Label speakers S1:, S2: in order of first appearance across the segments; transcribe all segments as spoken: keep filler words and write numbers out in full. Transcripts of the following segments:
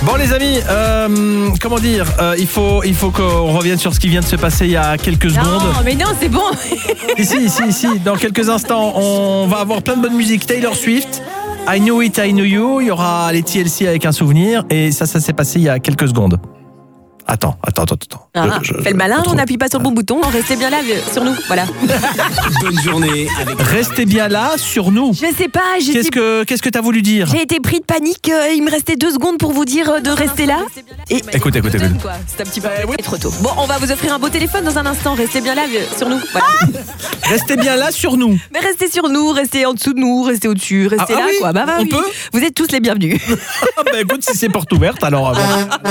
S1: Bon les amis, euh, comment dire, euh, il faut, il faut qu'on revienne sur ce qui vient de se passer il y a quelques secondes.
S2: Non, mais non, c'est bon.
S1: Ici, ici, ici, dans quelques instants, on va avoir plein de bonne musique. Taylor Swift, I Knew It, I Knew You. Il y aura les T L C avec un souvenir. Et ça, ça s'est passé il y a quelques secondes. Attends, attends, attends, attends.
S2: Ah,
S1: je, je,
S2: fais le malin,
S1: je
S2: on n'appuie pas sur le bon bouton, restez bien là sur nous, voilà.
S3: Bonne journée avec...
S1: Restez bien là sur nous.
S2: Je sais pas, j'ai
S1: Qu'est-ce que, qu'est-ce que t'as voulu dire?
S2: J'ai été pris de panique, euh, il me restait deux secondes pour vous dire euh, de rester là. Et
S1: Écoute, écoute, écoute.
S2: quoi, c'est un petit peu trop tôt. Bon, on va vous offrir un beau téléphone dans un instant, restez bien là euh, sur nous, voilà.
S1: Restez bien là sur nous.
S2: Mais restez sur nous, restez en dessous de nous, restez au-dessus, restez
S1: Ah,
S2: là
S1: ah oui,
S2: quoi. Bah, bah,
S1: on
S2: oui.
S1: peut
S2: Vous êtes tous les bienvenus.
S1: Bah écoute, si c'est porte ouverte, alors... euh,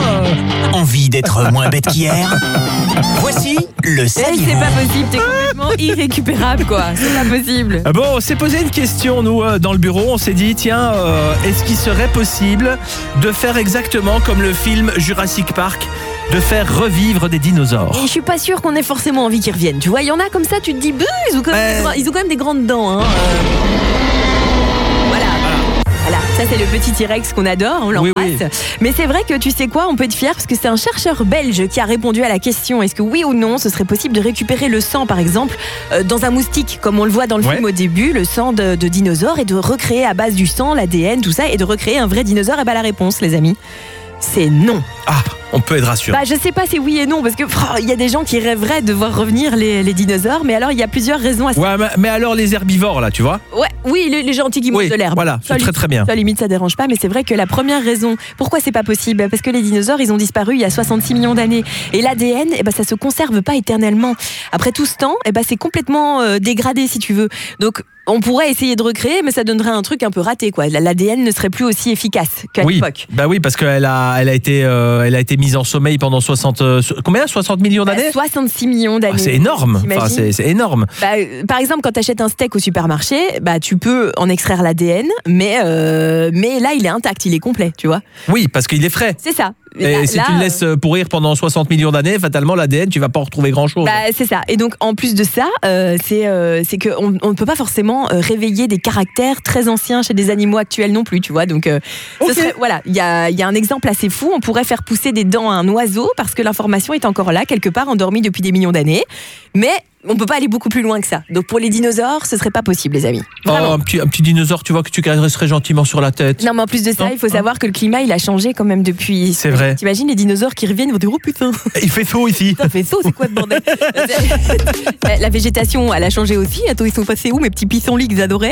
S3: Envie d'être moins bête qu'hier? Voici le
S2: Eh,
S3: saviez-vous.
S2: c'est pas possible, t'es complètement irrécupérable quoi, c'est pas possible.
S1: Bon, on s'est posé une question, nous, euh, dans le bureau. On s'est dit, tiens, euh, est-ce qu'il serait possible de faire exactement comme le film Jurassic Park, de faire revivre des dinosaures?
S2: Et je suis pas sûre qu'on ait forcément envie qu'ils reviennent. Tu vois, il y en a comme ça, tu te dis, bah, ils ont quand même,
S1: Ouais.
S2: des, grands- ils ont quand même des grandes dents. Hein. Euh, Voilà. Voilà, ça c'est le petit T-Rex qu'on adore, on l'embrasse.
S1: Oui, oui.
S2: Mais c'est vrai que tu sais quoi, on peut être fier parce que c'est un chercheur belge qui a répondu à la question est-ce que oui ou non ce serait possible de récupérer le sang par exemple euh, dans un moustique comme on le voit dans le
S1: Ouais.
S2: film au début, le sang de, de dinosaures et de recréer à base du sang, l'A D N, tout ça et de recréer un vrai dinosaure. Et bah la réponse les amis, c'est non.
S1: Ah, on peut être rassuré.
S2: Bah je sais pas, c'est oui et non parce que oh, il y a des gens qui rêveraient de voir revenir les, les dinosaures, mais alors il y a plusieurs raisons à ça.
S1: Ouais, mais, mais alors les herbivores, là, tu vois?
S2: Ouais, oui, les, les gentils qui mangent
S1: Oui,
S2: de l'herbe.
S1: voilà, c'est
S2: Ça,
S1: très
S2: limite-
S1: très bien.
S2: Ça limite ça dérange pas, mais c'est vrai que la première raison pourquoi c'est pas possible, parce que les dinosaures ils ont disparu il y a soixante-six millions d'années et l'A D N eh ben ça se conserve pas éternellement. Après tout ce temps, eh ben c'est complètement euh, dégradé si tu veux. Donc on pourrait essayer de recréer, mais ça donnerait un truc un peu raté quoi. L'A D N ne serait plus aussi efficace qu'à
S1: Oui,
S2: l'époque.
S1: bah oui, parce qu'elle a, elle a été, euh, elle a été mise en sommeil pendant soixante, euh, so- combien, soixante millions d'années?
S2: soixante-six millions d'années.
S1: Ah, c'est énorme. Enfin,
S2: T'imagines
S1: c'est, c'est énorme.
S2: Bah, euh, par exemple, quand tu achètes un steak au supermarché, bah, tu peux en extraire l'A D N, mais, euh, mais là, il est intact, il est complet, tu vois.
S1: Oui, parce qu'il est frais.
S2: C'est ça.
S1: Et
S2: Là-
S1: si
S2: là,
S1: tu le laisses pourrir pendant soixante millions d'années, fatalement, l'A D N, tu vas pas en retrouver grand-chose.
S2: Bah, c'est ça. Et donc, en plus de ça, euh, c'est euh, c'est qu'on on ne peut pas forcément euh, réveiller des caractères très anciens chez des animaux actuels non plus, tu vois. Donc, euh, ce
S1: Ok.
S2: serait- voilà, il y a, il y a un exemple assez fou. On pourrait faire pousser des dents à un oiseau parce que l'information est encore là, quelque part, endormie depuis des millions d'années. Mais on peut pas aller beaucoup plus loin que ça. Donc, pour les dinosaures, ce serait pas possible, les amis.
S1: Oh,
S2: Vraiment.
S1: un petit, un petit dinosaure, tu vois, que tu caresserais gentiment sur la tête.
S2: Non, mais en plus de ça,
S1: Non,
S2: il faut
S1: hein.
S2: savoir que le climat, il a changé quand même depuis.
S1: C'est vrai.
S2: T'imagines les dinosaures qui reviennent, ils vont dire oh putain,
S1: Il fait chaud ici.
S2: ça fait chaud, c'est quoi ce bordel? La végétation, elle a changé aussi. Attends, ils sont passés où mes petits pissenlits que j'adorais?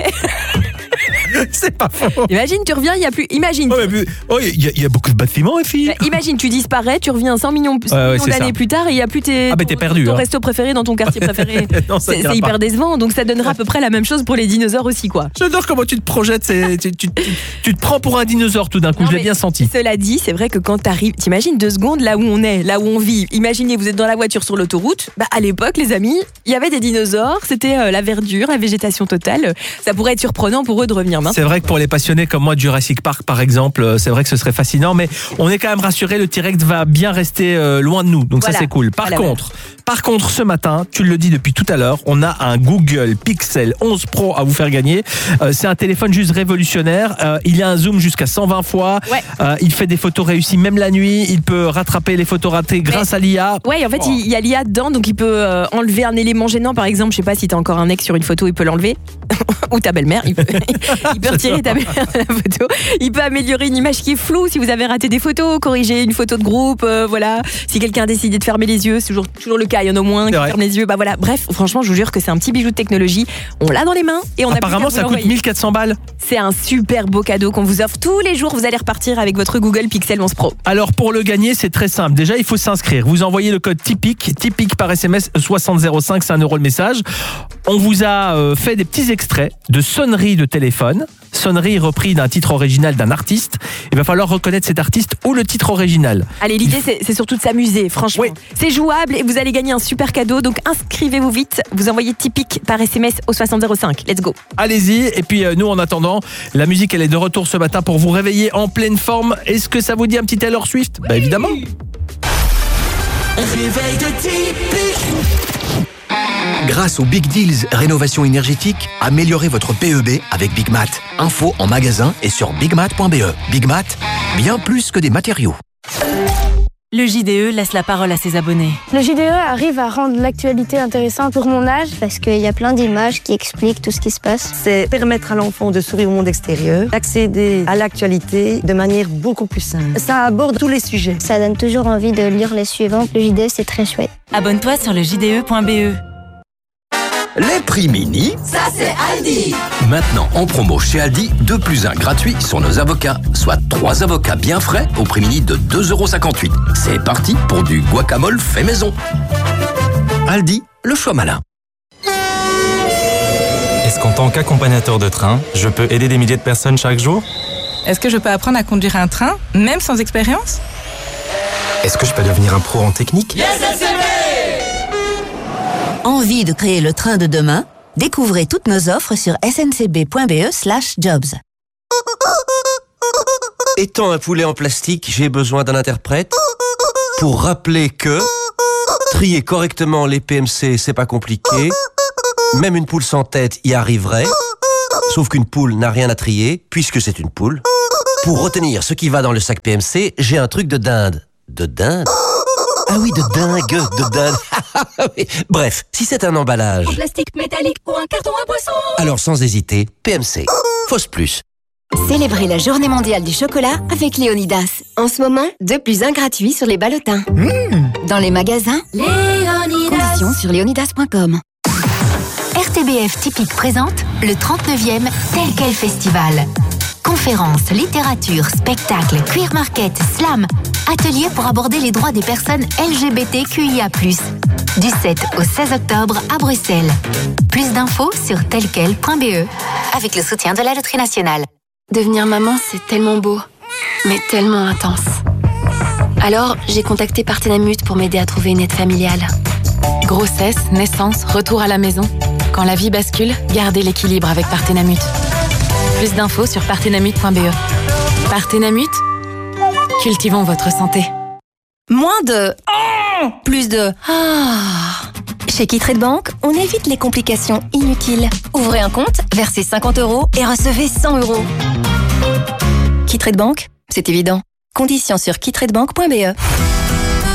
S1: C'est pas faux.
S2: Imagine, tu reviens, il y a plus. Imagine.
S1: Oh, mais puis- oh, il y, a- il y a beaucoup de bâtiments ici.
S2: Bah, imagine, tu disparais, tu reviens cent millions, cent
S1: Ouais, ouais,
S2: millions
S1: c'est
S2: d'années
S1: ça.
S2: plus tard et il n'y a plus tes,
S1: Ah, mais t'es
S2: ton,
S1: perdu,
S2: ton
S1: hein.
S2: resto préféré dans ton quartier préféré.
S1: Non, ça
S2: c'est
S1: t'ira
S2: c'est
S1: pas.
S2: hyper décevant, donc ça donnera à peu près la même chose pour les dinosaures aussi, quoi.
S1: J'adore comment tu te projettes. c'est- tu, tu- tu- tu te prends pour un dinosaure tout d'un coup,
S2: Non,
S1: je l'ai
S2: mais
S1: bien senti.
S2: Cela dit, c'est vrai que quand t'arrives, t'imagines deux secondes là où on est, là où on vit. Imaginez, vous êtes dans la voiture sur l'autoroute. Bah, à l'époque, les amis, il y avait des dinosaures, c'était euh, la verdure, la végétation totale. Ça pourrait être surprenant pour eux de revenir maintenant.
S1: C'est vrai que pour les passionnés comme moi de Jurassic Park, par exemple, euh, c'est vrai que ce serait fascinant, mais on est quand même rassuré, le T-Rex va bien rester euh, loin de nous, donc
S2: Voilà.
S1: ça c'est cool. Par
S2: Voilà,
S1: contre, par contre, ce matin, tu le dis depuis tout à l'heure, on a un Google Pixel onze Pro à vous faire gagner. Euh, c'est un téléphone juste révolutionnaire. Euh, il y a un zoom jusqu'à cent vingt fois.
S2: Ouais.
S1: Euh, il fait des photos réussies même la nuit. Il peut rattraper les photos ratées grâce à l'I A.
S2: Ouais, en fait,
S1: Oh.
S2: il y a l'I A dedans, donc il peut euh, enlever un élément gênant, par exemple. Je sais pas si t'as encore un ex sur une photo, il peut l'enlever. Ou ta belle-mère, il peut, il peut retirer ta belle-mère de la photo. Il peut améliorer une image qui est floue si vous avez raté des photos, corriger une photo de groupe, euh, voilà. Si quelqu'un a décidé de fermer les yeux, c'est toujours, toujours le cas, il y en a au moins qui
S1: C'est vrai.
S2: ferment les yeux. Bah voilà, bref, franchement, je vous jure que c'est un petit bijou de technologie. On l'a dans les mains et on a plus
S1: Apparemment,
S2: qu'à vous
S1: ça coûte
S2: l'envoyer.
S1: mille quatre cents balles.
S2: C'est un super beau cadeau qu'on vous offre tous les jours. Vous allez repartir avec votre Google Pixel onze Pro.
S1: Alors pour le gagner, c'est très simple. Déjà, il faut s'inscrire. Vous envoyez le code typique, typique par S M S soixante zéro cinq, c'est un euro le message. On vous a euh, fait des petits extraits de sonneries de téléphone. Sonneries repris d'un titre original d'un artiste. Il va falloir reconnaître cet artiste ou le titre original.
S2: Allez, l'idée, c'est c'est surtout de s'amuser, franchement.
S1: Oui.
S2: C'est jouable et vous allez gagner un super cadeau. Donc, inscrivez-vous vite. Vous envoyez typique par S M S au soixante zéro cinq. Let's go.
S1: Allez-y. Et puis euh, nous, en attendant, la musique, elle est de retour ce matin pour vous réveiller en pleine forme. Est-ce que ça vous dit un petit Taylor Swift? Bah évidemment.
S4: Réveil de typique. Grâce aux Big Deals Rénovation énergétique, améliorez votre P E B avec Big Mat. Info en magasin et sur bigmat point b e. Big Mat, bien plus que des matériaux.
S5: Le J D E laisse la parole à ses abonnés.
S6: Le J D E arrive à rendre l'actualité intéressante pour mon âge.
S7: Parce qu'il y a plein d'images qui expliquent tout ce qui se passe.
S8: C'est permettre à l'enfant de s'ouvrir au monde extérieur, d'accéder à l'actualité de manière beaucoup plus simple. Ça aborde tous les sujets.
S7: Ça donne toujours envie de lire les suivants. Le J D E, c'est très chouette.
S5: Abonne-toi sur le j d e point b e.
S3: Les prix mini,
S9: ça c'est Aldi.
S3: Maintenant en promo chez Aldi, deux plus un gratuit sur nos avocats, soit trois avocats bien frais au prix mini de deux euros cinquante-huit. C'est parti pour du guacamole fait maison. Aldi, le choix malin.
S10: Est-ce qu'en tant qu'accompagnateur de train, je peux aider des milliers de personnes chaque jour?
S11: Est-ce que je peux apprendre à conduire un train, même sans expérience?
S10: Est-ce que je peux devenir un pro en technique?
S9: Yes, S C B.
S12: Envie de créer le train de demain? Découvrez toutes nos offres sur s n c b point b e slash jobs.
S13: Étant un poulet en plastique, j'ai besoin d'un interprète pour rappeler que trier correctement les P M C, c'est pas compliqué. Même une poule sans tête y arriverait. Sauf qu'une poule n'a rien à trier, puisque c'est une poule. Pour retenir ce qui va dans le sac P M C, j'ai un truc de dinde. De dinde? Ah oui, de dingue, de dinde. Bref, si c'est un emballage...
S9: En plastique, métallique ou un carton à boisson.
S13: Alors sans hésiter, P M C. Fausse plus.
S14: Célébrez la journée mondiale du chocolat avec Léonidas. En ce moment, deux plus un gratuit sur les ballotins. Mmh. Dans les magasins,
S9: Léonidas.
S14: Conditions sur léonidas point com. R T B F Typique présente le trente-neuvième Tel Quel Festival. Conférences, littérature, spectacles, queer market, slam, ateliers pour aborder les droits des personnes L G B T Q I A plus. Du sept au seize octobre à Bruxelles. Plus d'infos sur telquel point b e avec le soutien de la Loterie Nationale.
S15: Devenir maman, c'est tellement beau, mais tellement intense. Alors, j'ai contacté Partenamut pour m'aider à trouver une aide familiale.
S11: Grossesse, naissance, retour à la maison. Quand la vie bascule, gardez l'équilibre avec Partenamut. Plus d'infos sur partenamut point b e. Partenamut, cultivons votre santé.
S14: Moins de... Oh plus de... Ah. Chez Kittrade Bank, on évite les complications inutiles. Ouvrez un compte, versez cinquante euros et recevez cent euros. Kittrade Bank, c'est évident. Conditions sur kittradebank point b e.